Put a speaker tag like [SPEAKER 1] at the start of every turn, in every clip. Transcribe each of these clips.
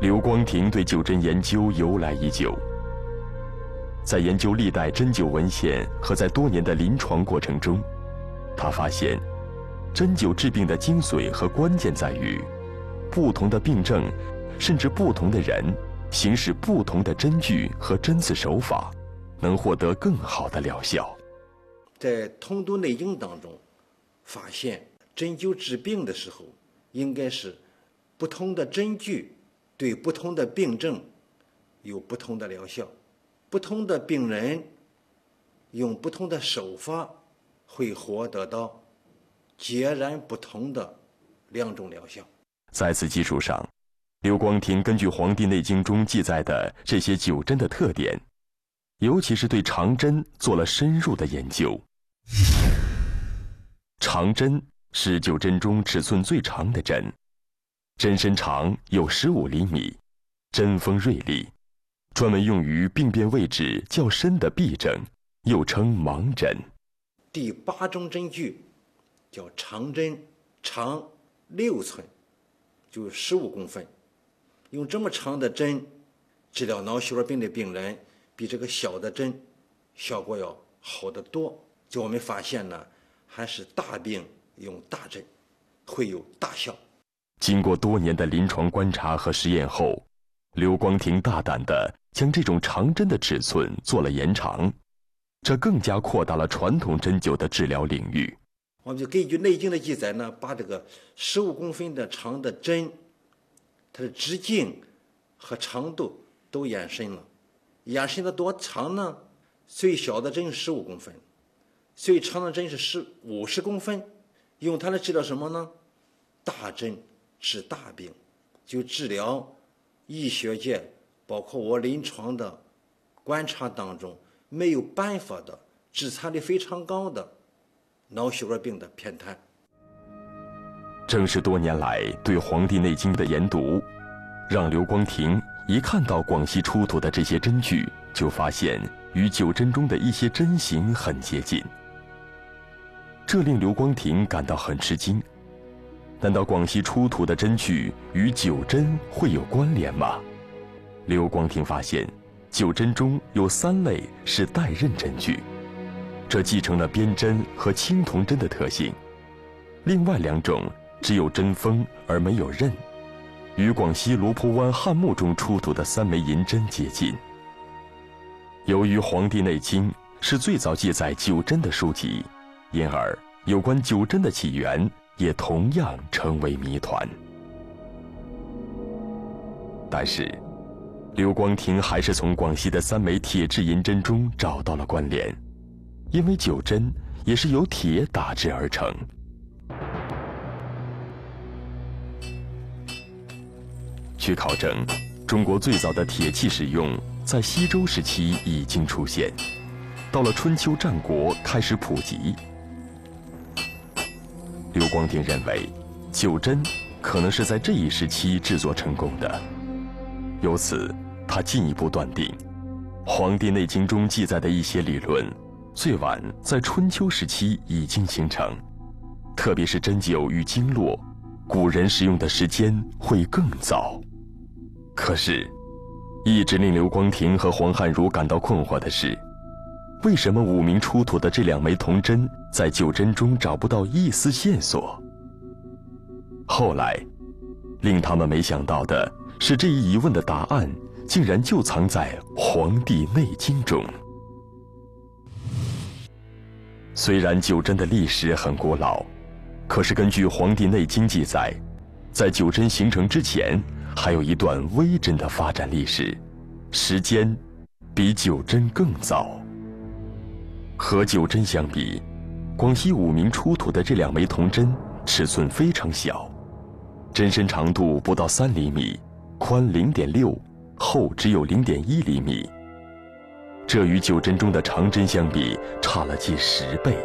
[SPEAKER 1] 刘光庭对九针研究由来已久，在研究历代针灸文献和在多年的临床过程中，他发现，针灸治病的精髓和关键在于，不同的病症，甚至不同的人，行使不同的针具和针刺手法，能获得更好的疗效。
[SPEAKER 2] 在通读内经当中，发现针灸治病的时候，应该是不同的针具对不同的病症有不同的疗效，不同的病人用不同的手法会获得到截然不同的两种疗效。
[SPEAKER 1] 在此基础上，刘光庭根据《黄帝内经》中记载的这些灸针的特点，尤其是对长针做了深入的研究。长针是灸针中尺寸最长的针，针身长有15厘米，针锋锐利，专门用于病变位置较深的痹症，又称盲针。
[SPEAKER 2] 第8种针具叫长针，长6寸，就15公分。用这么长的针治疗脑血管病的病人，比这个小的针效果要好得多。就我们发现呢，还是大病用大针会有大效。
[SPEAKER 1] 经过多年的临床观察和实验后，刘光庭大胆地将这种长针的尺寸做了延长，这更加扩大了传统针灸的治疗领域。
[SPEAKER 2] 我们就根据《内经》的记载呢，把这个15公分的长的针，它的直径和长度都延伸了。延伸的多长呢？最小的针15公分，最长的针是50公分。用它来治疗什么呢？大针治大病，就治疗医学界包括我临床的观察当中没有办法的、致残率非常高的脑血管病的偏瘫。
[SPEAKER 1] 正是多年来对《黄帝内经》的研读，让刘光庭一看到广西出土的这些针具，就发现与灸针中的一些针形很接近。这令刘光庭感到很吃惊。难道广西出土的针具与灸针会有关联吗？刘光庭发现，灸针中有3类是带刃针具，这继承了鞭针和青铜针的特性。另外2种只有针锋而没有刃，与广西罗坡湾汉墓中出土的3枚银针接近。由于《黄帝内经》是最早记载灸针的书籍，因而有关灸针的起源也同样成为谜团。但是，刘光庭还是从广西的3枚铁制银针中找到了关联，因为灸针也是由铁打制而成。据考证，中国最早的铁器使用在西周时期已经出现，到了春秋战国开始普及。刘光庭认为，灸针可能是在这一时期制作成功的，由此他进一步断定，《黄帝内经》中记载的一些理论，最晚在春秋时期已经形成，特别是针灸与经络，古人使用的时间会更早。可是，一直令刘光庭和黄汉儒感到困惑的是，为什么武明出土的这2枚铜针在灸针中找不到一丝线索？后来，令他们没想到的是，这一疑问的答案竟然就藏在《黄帝内经》中。虽然灸针的历史很古老，可是根据《黄帝内经》记载，在灸针形成之前，还有一段微针的发展历史，时间比灸针更早。和灸针相比，广西武明出土的这2枚铜针尺寸非常小，针身长度不到3厘米，宽0.6，厚只有0.1厘米。这与灸针中的长针相比，差了近10倍。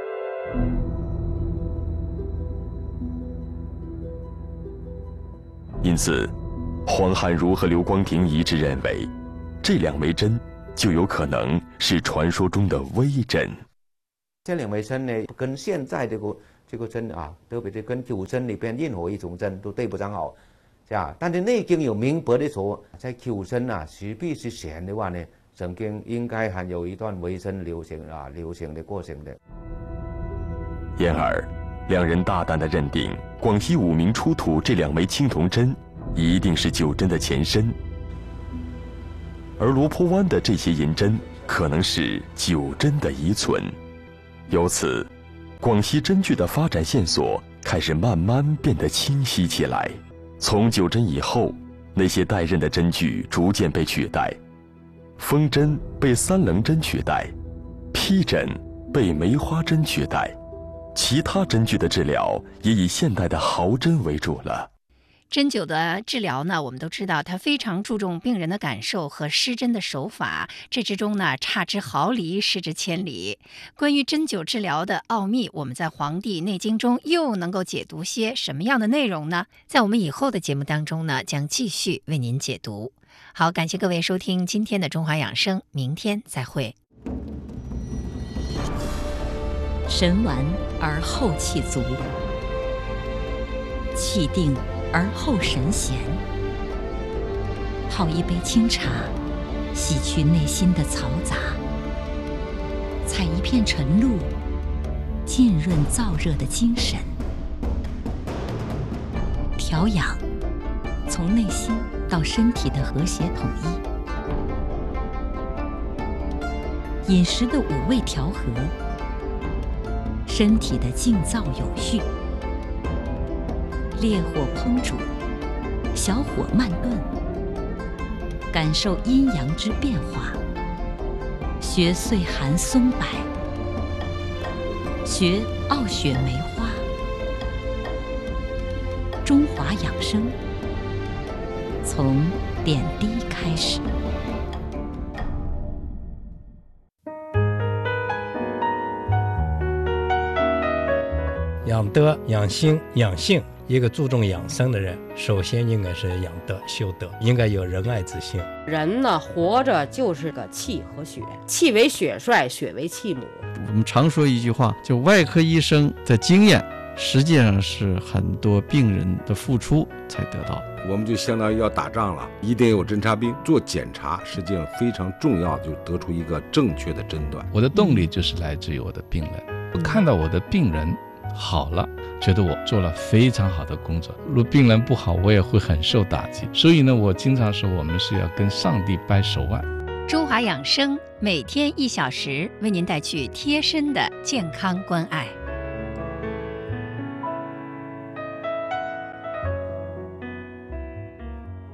[SPEAKER 1] 因此，黄汉儒和刘光庭一致认为，这2枚针就有可能是传说中的微针。
[SPEAKER 3] 这2枚针呢，跟现在这个针啊，特别是跟灸针里边任何一种针都对不上号。 但是内经有明白的说，在求生实必是闲的话呢，神经应该还有一段维生流行的过程的。
[SPEAKER 1] 因而，两人大胆地认定广西武鸣出土这2枚青铜针一定是九针的前身，而罗坡湾的这些银针可能是九针的遗存。由此，广西针具的发展线索开始慢慢变得清晰起来。从九针以后，那些带刃的针具逐渐被取代，锋针被三棱针取代，披针被梅花针取代，其他针具的治疗也以现代的毫针为主了。
[SPEAKER 4] 针灸的治疗呢，我们都知道它非常注重病人的感受和施针的手法，这之中呢差之毫厘，失之千里。关于针灸治疗的奥秘，我们在《黄帝内经》中又能够解读些什么样的内容呢？在我们以后的节目当中呢，将继续为您解读。好，感谢各位收听今天的中华养生，明天再会。
[SPEAKER 5] 神完而后气足，气定而后神闲。泡一杯清茶，洗去内心的嘈杂；采一片晨露，浸润燥热的精神。调养，从内心到身体的和谐统一。饮食的五味调和，身体的静躁有序。烈火烹煮，小火慢炖，感受阴阳之变化。学岁寒松柏，学傲雪梅花。中华养生，从点滴开始。
[SPEAKER 6] 养德、养心、养性。一个注重养生的人，首先应该是养德修德，应该有仁爱之心。
[SPEAKER 7] 人呢，活着就是个气和血，气为血帅，血为气母。
[SPEAKER 8] 我们常说一句话，就外科医生的经验，实际上是很多病人的付出才得到。
[SPEAKER 9] 我们就相当于要打仗了，一定有侦察兵做检查，实际上非常重要，就得出一个正确的诊断。
[SPEAKER 10] 我的动力就是来自于我的病人，我看到我的病人好了，觉得我做了非常好的工作。如果病人不好，我也会很受打击。所以呢，我经常说，我们是要跟上帝掰手腕。
[SPEAKER 4] 中华养生每天1小时，为您带去贴身的健康关爱。